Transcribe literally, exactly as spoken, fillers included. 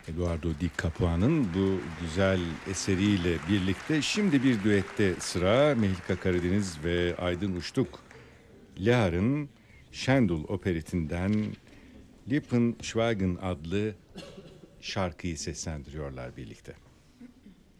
Eduardo Di Capua'nın bu güzel eseriyle birlikte şimdi bir düette sıra. Mehlika Karadeniz ve Aydın Uçtuk Lehar'ın Şendul operetinden Lippen Schweigen adlı şarkıyı seslendiriyorlar birlikte.